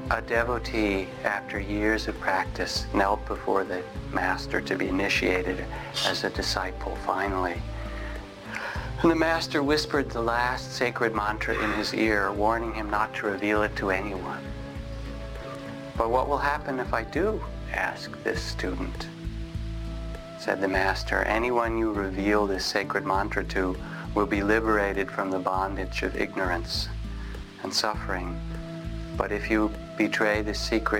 A devotee, after years of practice, knelt before the master to be initiated as a disciple, finally. And the master whispered the last sacred mantra in his ear, warning him not to reveal it to anyone. "But what will happen if I do?" asked this student. Said the master, "Anyone you reveal this sacred mantra to will be liberated from the bondage of ignorance and suffering. But if you betray the secret